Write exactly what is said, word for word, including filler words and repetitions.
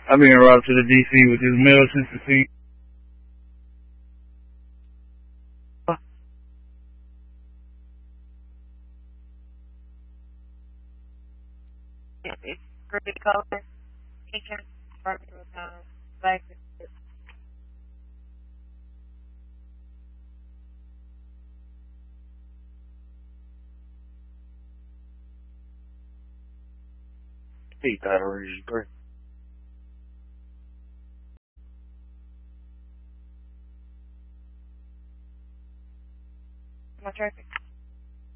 I've been robbed to the D C with this mail since the scene. It's pretty color. Kitchen, apartment, uh, black. Eight batteries, great. My traffic.